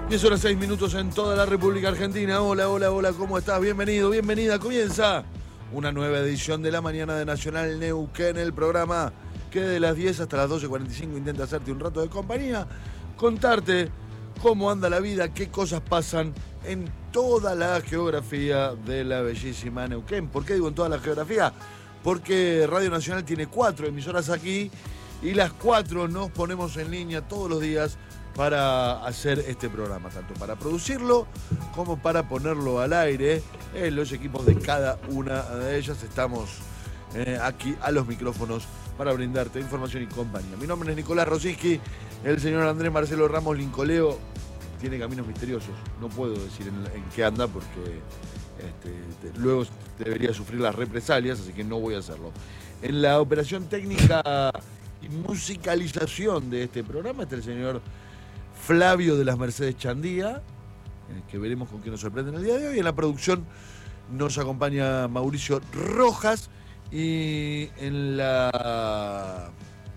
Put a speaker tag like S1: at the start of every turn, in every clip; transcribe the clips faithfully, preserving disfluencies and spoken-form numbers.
S1: diez horas seis minutos en toda la República Argentina. Hola, hola, hola, ¿cómo estás? Bienvenido, bienvenida. Comienza una nueva edición de la mañana de Nacional Neuquén, el programa que de las diez hasta las doce cuarenta y cinco intenta hacerte un rato de compañía, contarte cómo anda la vida, qué cosas pasan en toda la geografía de la bellísima Neuquén. ¿Por qué digo en toda la geografía? Porque Radio Nacional tiene cuatro emisoras aquí y las cuatro nos ponemos en línea todos los días para hacer este programa, tanto para producirlo como para ponerlo al aire. Eh, los equipos de cada una de ellas estamos eh, aquí a los micrófonos para brindarte información y compañía. Mi nombre es Nicolás Rosinski, el señor Andrés Marcelo Ramos Lincoleo tiene caminos misteriosos. No puedo decir en, en qué anda porque este, te, luego debería sufrir las represalias, así que no voy a hacerlo. En la operación técnica y musicalización de este programa está el señor Flavio de las Mercedes Chandía, que veremos con qué nos sorprende en el día de hoy. En la producción nos acompaña Mauricio Rojas y en la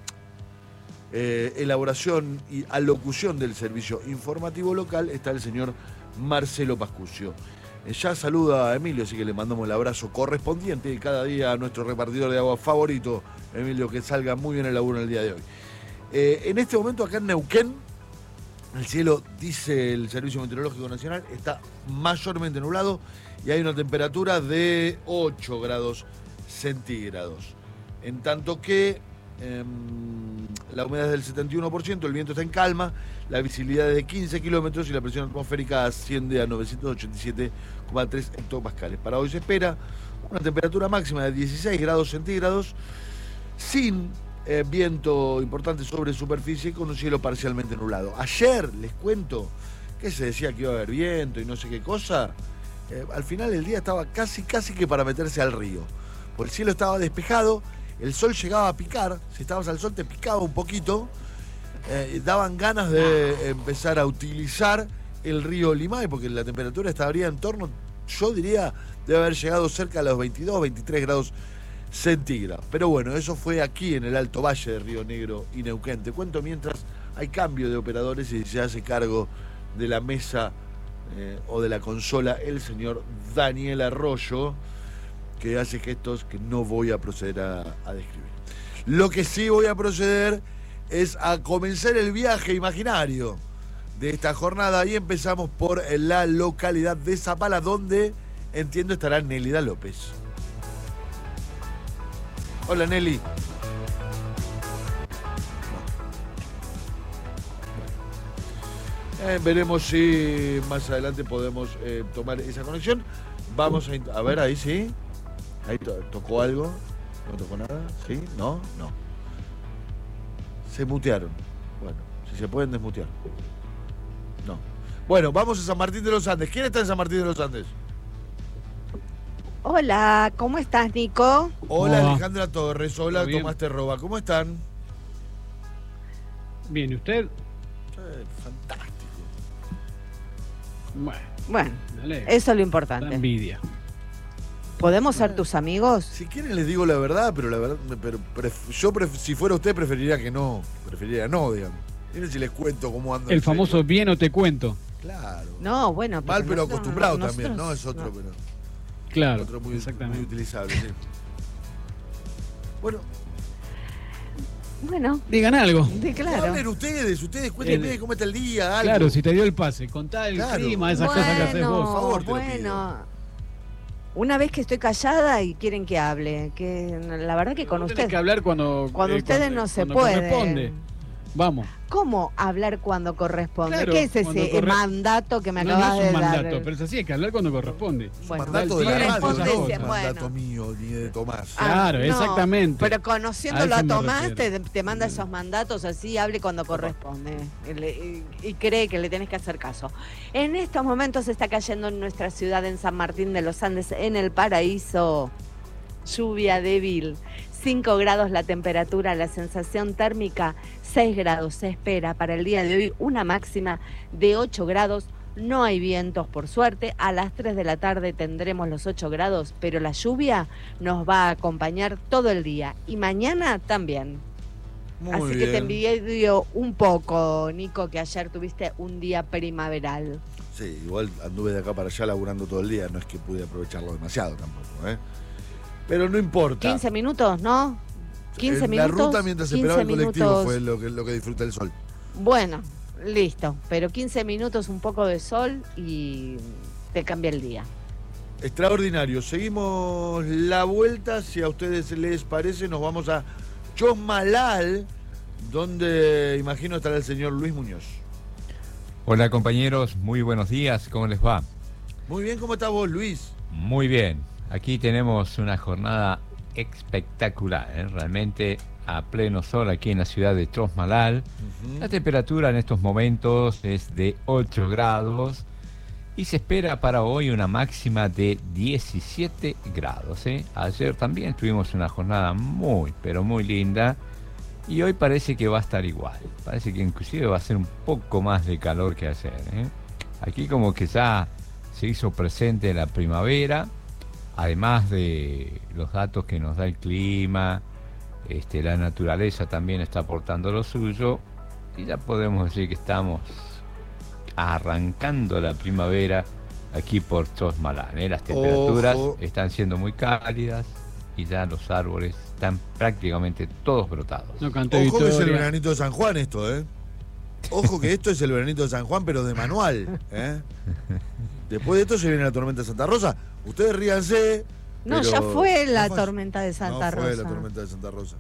S1: eh, elaboración y alocución del servicio informativo local está el señor Marcelo Pascucio. Eh, ya saluda a Emilio, así que le mandamos el abrazo correspondiente y cada día a nuestro repartidor de agua favorito, Emilio, que salga muy bien el laburo en el día de hoy. Eh, en este momento acá en Neuquén, el cielo, dice el Servicio Meteorológico Nacional, está mayormente nublado y hay una temperatura de ocho grados centígrados. En tanto que eh, la humedad es del setenta y uno por ciento, el viento está en calma, la visibilidad es de quince kilómetros y la presión atmosférica asciende a novecientos ochenta y siete coma tres hectopascales. Para hoy se espera una temperatura máxima de dieciséis grados centígrados, sin Eh, viento importante sobre superficie con un cielo parcialmente nublado. Ayer, les cuento, que se decía que iba a haber viento y no sé qué cosa, eh, al final el día estaba casi, casi que para meterse al río. Porque el cielo estaba despejado, el sol llegaba a picar, si estabas al sol te picaba un poquito, eh, daban ganas de empezar a utilizar el río Limay, porque la temperatura estaría en torno, yo diría, debe haber llegado cerca a los veintidós, veintitrés grados centígrados. Pero bueno, eso fue aquí en el Alto Valle de Río Negro y Neuquén. Te cuento mientras hay cambio de operadores y se hace cargo de la mesa eh, o de la consola el señor Daniel Arroyo, que hace gestos que no voy a proceder a, a describir. Lo que sí voy a proceder es a comenzar el viaje imaginario de esta jornada y empezamos por la localidad de Zapala, donde entiendo estará Nélida López. Hola, Nelly. Eh, veremos si más adelante podemos eh, tomar esa conexión. Vamos a, a ver, ahí sí. Ahí to tocó algo. No tocó nada. ¿Sí? ¿No? No. Se mutearon. Bueno, si se pueden desmutear. No. Bueno, vamos a San Martín de los Andes. ¿Quién está en San Martín de los Andes?
S2: Hola, ¿cómo estás, Nico?
S1: Hola,
S3: Hola.
S1: Alejandra Torres. Hola, Tomás Terroba. ¿Cómo están?
S3: Bien, ¿y usted?
S1: Eh, fantástico.
S3: Bueno,
S2: Bueno,
S3: me alegro.
S2: eso es lo
S3: Da
S2: importante.
S3: envidia.
S2: ¿Podemos ser tus amigos?
S1: Si quieren les digo la verdad, pero la verdad, pero pref- yo pref- si fuera usted preferiría que no, preferiría no, digamos. Miren si les cuento cómo ando.
S3: El
S1: en
S3: famoso
S1: serio.
S3: bien o te cuento.
S1: Claro.
S2: No, bueno.
S1: Mal pero
S2: nosotros-
S1: acostumbrado
S2: nosotros-
S1: también, ¿no? Es otro,
S2: no.
S1: pero
S3: Claro,
S1: otro muy, muy
S3: exactamente.
S1: utilizable, sí. Bueno,
S2: Bueno,
S3: Digan algo.
S2: sí, claro.
S1: hablen ustedes, ustedes cuéntenme
S3: El-
S1: cómo está el día, algo.
S3: Claro, si te dio el pase, contá el
S1: Claro.
S3: clima, esas
S2: bueno,
S3: cosas que haces vos.
S1: Por favor, te lo
S2: bueno. Una vez que estoy callada y quieren que hable, que la verdad que con
S3: Vos tenés
S2: ustedes,
S3: que hablar cuando,
S2: cuando
S3: eh,
S2: ustedes
S3: cuando-
S2: no se
S3: cuando
S2: pueden.
S3: corresponde. Vamos.
S2: ¿Cómo hablar cuando corresponde?
S3: Claro,
S2: ¿Qué es
S3: cuando
S2: ese
S3: corre-
S2: mandato que me
S3: No,
S2: acabas
S3: no es un
S2: de
S3: mandato,
S2: dar?
S3: pero es así, hay que hablar cuando corresponde.
S2: Bueno,
S1: mandato de la
S3: Corresponde
S1: radio, no
S2: corresponde,
S1: un mandato
S2: bueno.
S1: mío ni de Tomás.
S2: Ah,
S3: Claro, exactamente.
S2: Pero conociéndolo
S3: A
S2: a,
S3: eso me
S2: Tomás,
S3: refiero.
S2: te, te manda esos mandatos así, hable cuando corresponde. Y, le- y- y cree que le tenés que hacer caso. En estos momentos está cayendo en nuestra ciudad, en San Martín de los Andes, en el paraíso, lluvia débil. cinco grados la temperatura, la sensación térmica seis grados. Se espera para el día de hoy una máxima de ocho grados. No hay vientos, por suerte. A las tres de la tarde tendremos los ocho grados, pero la lluvia nos va a acompañar todo el día. Y mañana también.
S1: Muy
S2: Así
S1: bien.
S2: que te envidio un poco, Nico, que ayer tuviste un día primaveral.
S1: Sí, igual anduve de acá para allá laburando todo el día, no es que pude aprovecharlo demasiado tampoco, ¿eh? Pero no importa.
S2: quince minutos, ¿no? quince
S1: en
S2: minutos.
S1: la ruta mientras
S2: quince
S1: esperaba el colectivo
S2: minutos.
S1: fue lo que, lo que disfruté el sol.
S2: Bueno, listo. Pero quince minutos, un poco de sol y te cambia el día.
S1: Extraordinario. Seguimos la vuelta. Si a ustedes les parece, nos vamos a Chosmalal, donde imagino estará el señor Luis Muñoz.
S4: Hola compañeros, muy buenos días, ¿cómo les va?
S1: Muy bien, ¿cómo estás vos, Luis?
S4: Muy bien, aquí tenemos una jornada espectacular, ¿eh? Realmente a pleno sol aquí en la ciudad de Chosmalal.
S1: Uh-huh.
S4: La temperatura en estos momentos es de ocho grados y se espera para hoy una máxima de diecisiete grados, ¿eh? Ayer también tuvimos una jornada muy, pero muy linda y hoy parece que va a estar igual. Parece que inclusive va a ser un poco más de calor que ayer, ¿eh? Aquí como que ya se hizo presente la primavera, además de los datos que nos da el clima, este, la naturaleza también está aportando lo suyo y ya podemos decir que estamos arrancando la primavera aquí por Chosmalal, ¿eh? Las temperaturas
S1: Ojo.
S4: están siendo muy cálidas y ya los árboles están prácticamente todos brotados.
S3: No canté
S1: Ojo que es el
S3: victoria.
S1: veranito de San Juan esto, ¿eh? Ojo que esto es el veranito de San Juan, pero de manual, ¿eh? Después de esto se viene la tormenta de Santa Rosa. Ustedes ríanse.
S2: No,
S1: pero-
S2: ya fue la
S1: ¿No fue?
S2: tormenta de Santa
S1: no fue
S2: Rosa.
S1: la tormenta de Santa Rosa.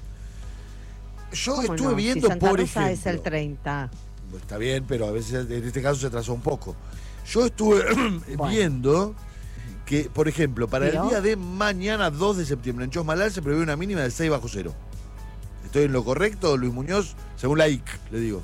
S1: Yo
S2: ¿Cómo
S1: estuve
S2: no?
S1: viendo,
S2: Si Santa
S1: por
S2: Rosa
S1: ejemplo...
S2: es el treinta.
S1: Está bien, pero a veces en este caso se atrasó un poco. Yo estuve
S2: Bueno.
S1: viendo que, por ejemplo, para el
S2: ¿Vio?
S1: día de mañana, dos de septiembre, en Chosmalal se prevé una mínima de seis bajo cero. ¿Estoy en lo correcto, Luis Muñoz? Según la I C, le digo.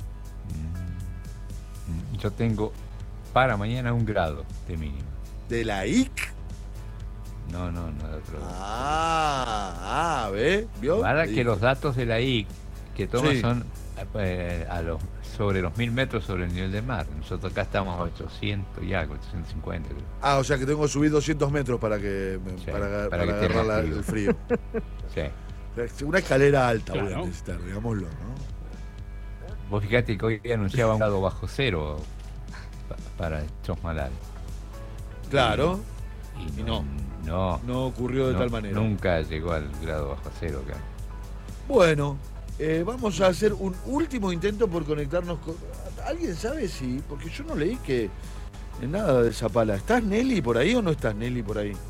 S4: Mm, Yo tengo para mañana un grado de mínima.
S1: ¿De la I C?
S4: No, no, no de otro.
S1: Ah, ah, ¿ve? ¿Vio?
S4: Ahora
S1: Le
S4: que
S1: dije.
S4: los datos de la I C que toma
S1: Sí.
S4: son eh, a los, sobre los mil metros sobre el nivel del mar. Nosotros acá estamos a ochocientos y algo, ochocientos cincuenta. Creo.
S1: Ah, o sea que tengo que subir doscientos metros para que me-
S4: Sí,
S1: para,
S4: para
S1: para
S4: que esté
S1: agarrar
S4: más
S1: la-
S4: frío.
S1: el frío.
S4: Sí.
S1: Una escalera alta voy a
S3: Claro.
S1: necesitar, digámoslo, ¿no?
S4: Vos fíjate que hoy anunciaba un grado bajo cero pa- para Chosmalal.
S1: Claro,
S4: Y
S1: Y no.
S4: No.
S1: no ocurrió de
S4: no,
S1: tal manera.
S4: Nunca llegó al grado bajo cero acá.
S1: Bueno, eh, vamos a hacer un último intento por conectarnos con... ¿Alguien sabe si...? Porque yo no leí que en nada de Zapala. ¿Estás Nelly por ahí o no estás Nelly por ahí?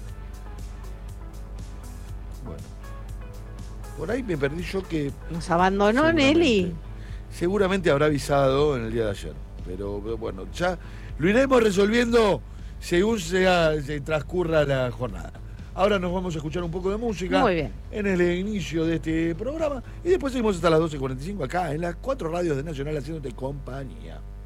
S1: Bueno. Por ahí me perdí yo que...
S2: Nos abandonó
S1: seguramente-
S2: Nelly.
S1: Seguramente habrá avisado en el día de ayer. Pero pero bueno, ya lo iremos resolviendo según sea- se transcurra la jornada. Ahora nos vamos a escuchar un poco de música.
S2: Muy bien.
S1: En el inicio de este programa y después seguimos hasta las doce cuarenta y cinco acá en las cuatro radios de Nacional haciéndote compañía.